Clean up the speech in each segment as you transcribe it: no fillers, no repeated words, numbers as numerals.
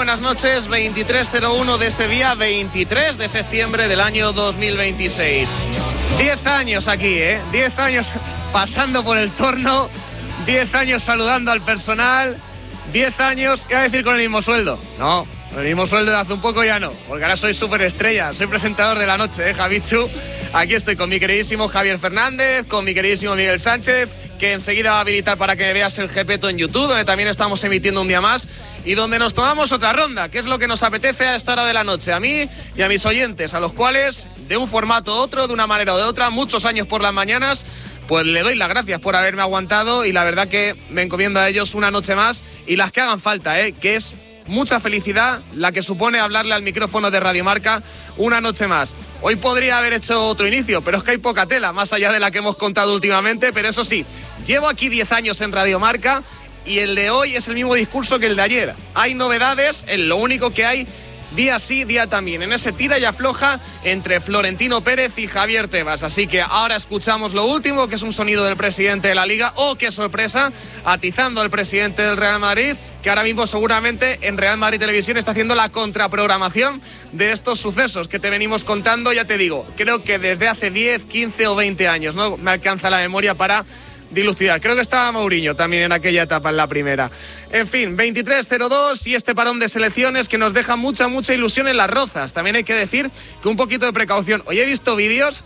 buenas noches. 23:01 de este día, 23 de septiembre del año 2026. 10 años aquí, 10 años pasando por el torno, 10 años saludando al personal, 10 años, ¿qué va a decir con el mismo sueldo? No, con el mismo sueldo de hace un poco ya no, porque ahora soy superestrella, soy presentador de la noche, Javichu. Aquí estoy con mi queridísimo Javier Fernández, con mi queridísimo Miguel Sánchez, que enseguida va a habilitar para que me veas el Gepetto en YouTube, donde también estamos emitiendo un día más y donde nos tomamos otra ronda, que es lo que nos apetece a esta hora de la noche, a mí y a mis oyentes, a los cuales, de un formato u otro, de una manera o de otra, muchos años por las mañanas, pues le doy las gracias por haberme aguantado y la verdad que me encomiendo a ellos una noche más y las que hagan falta, que es mucha felicidad la que supone hablarle al micrófono de Radio Marca una noche más. Hoy podría haber hecho otro inicio, pero es que hay poca tela, más allá de la que hemos contado últimamente, pero eso sí, llevo aquí 10 años en Radio Marca y el de hoy es el mismo discurso que el de ayer. Hay novedades, en lo único que hay día sí, día también, en ese tira y afloja entre Florentino Pérez y Javier Tebas. Así que ahora escuchamos lo último, que es un sonido del presidente de la Liga. ¡Oh, qué sorpresa! Atizando al presidente del Real Madrid, que ahora mismo seguramente en Real Madrid Televisión está haciendo la contraprogramación de estos sucesos que te venimos contando. Ya te digo, creo que desde hace 10, 15 o 20 años, no me alcanza la memoria para dilucidar. Creo que estaba Mourinho también en aquella etapa, en la primera. En fin, 23:02 y este parón de selecciones que nos deja mucha ilusión en las Rozas. También hay que decir que un poquito de precaución. Hoy he visto vídeos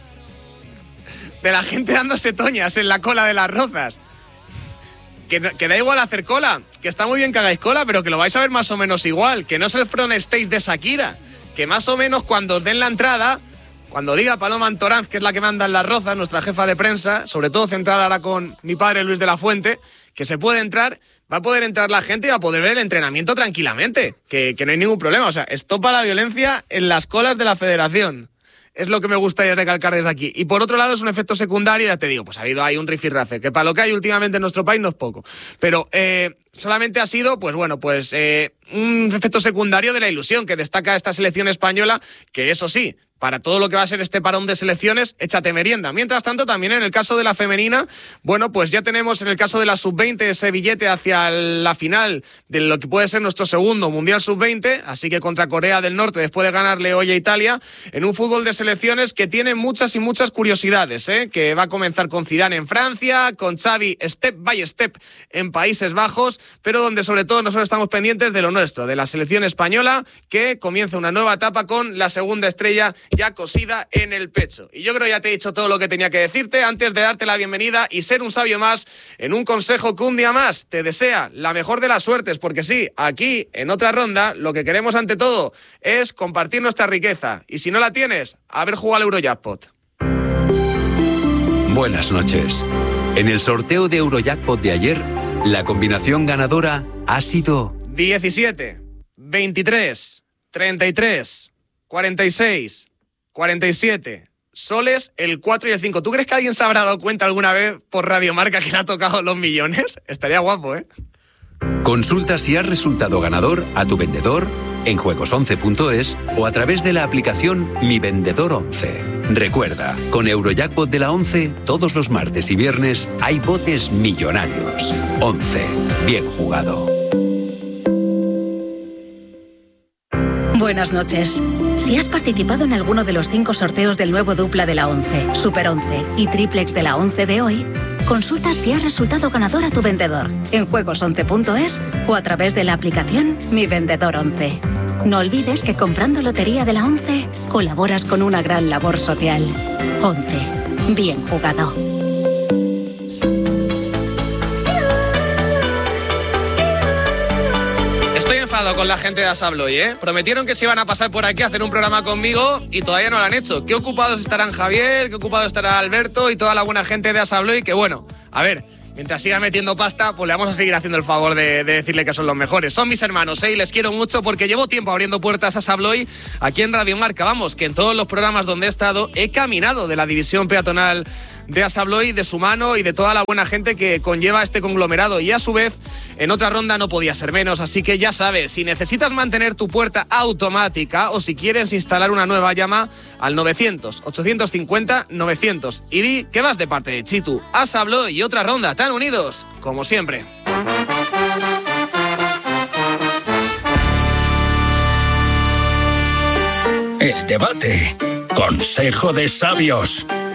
de la gente dándose toñas en la cola de las Rozas. Que da igual hacer cola, que está muy bien que hagáis cola, pero que lo vais a ver más o menos igual, que no es el front stage de Shakira, que más o menos cuando os den la entrada, cuando diga Paloma Antoranz, que es la que manda en las Rozas, nuestra jefa de prensa, sobre todo centrada ahora con mi padre Luis de la Fuente, que se puede entrar, va a poder entrar la gente y va a poder ver el entrenamiento tranquilamente, que no hay ningún problema. O sea, estopa la violencia en las colas de la federación. Es lo que me gustaría recalcar desde aquí. Y por otro lado es un efecto secundario, ya te digo, pues ha habido ahí un rifirrafe, que para lo que hay últimamente en nuestro país no es poco. Pero solamente ha sido, pues bueno, pues un efecto secundario de la ilusión que destaca esta selección española, que eso sí, para todo lo que va a ser este parón de selecciones, échate merienda. Mientras tanto, también en el caso de la femenina, bueno, pues ya tenemos en el caso de la sub-20 ese billete hacia la final de lo que puede ser nuestro segundo Mundial sub-20, así que contra Corea del Norte, después de ganarle hoy a Italia, en un fútbol de selecciones que tiene muchas curiosidades, que va a comenzar con Zidane en Francia, con Xavi step by step en Países Bajos, pero donde sobre todo nosotros estamos pendientes de lo nuestro, de la selección española, que comienza una nueva etapa con la segunda estrella ya cosida en el pecho. Y yo creo que ya te he dicho todo lo que tenía que decirte antes de darte la bienvenida y ser un sabio más en un consejo que un día más te desea la mejor de las suertes, porque sí, aquí en otra ronda lo que queremos ante todo es compartir nuestra riqueza y si no la tienes, haber jugado al Eurojackpot. Buenas noches. En el sorteo de Eurojackpot de ayer, la combinación ganadora ha sido 17, 23, 33, 46, 47, soles, el 4 y el 5. ¿Tú crees que alguien se habrá dado cuenta alguna vez por Radio Marca que le ha tocado los millones? Estaría guapo, ¿eh? Consulta si has resultado ganador a tu vendedor en juegos11.es o a través de la aplicación Mi Vendedor 11. Recuerda, con Eurojackpot de la 11, todos los martes y viernes hay botes millonarios. 11. Bien jugado. Buenas noches. Si has participado en alguno de los 5 sorteos del nuevo dupla de la 11, Super 11 y Triplex de la 11 de hoy, consulta si has resultado ganador a tu vendedor en juegos11.es o a través de la aplicación Mi Vendedor 11. No olvides que comprando Lotería de la 11 colaboras con una gran labor social. 11. Bien jugado. Estoy enfadado con la gente de Asabloy, ¿eh? Prometieron que se iban a pasar por aquí a hacer un programa conmigo y todavía no lo han hecho. Qué ocupados estarán Javier, qué ocupado estará Alberto y toda la buena gente de Asabloy, que bueno, a ver, mientras siga metiendo pasta, pues le vamos a seguir haciendo el favor de decirle que son los mejores. Son mis hermanos, y les quiero mucho porque llevo tiempo abriendo puertas a Asabloy aquí en Radio Marca. Vamos, que en todos los programas donde he estado he caminado de la división peatonal de Asabloy, de su mano y de toda la buena gente que conlleva este conglomerado. Y a su vez, en otra ronda no podía ser menos, así que ya sabes, si necesitas mantener tu puerta automática o si quieres instalar una nueva, llama al 900-850-900 y di que vas de parte de Chitu. Asabloy y otra ronda, tan unidos como siempre. El debate. Consejo de sabios.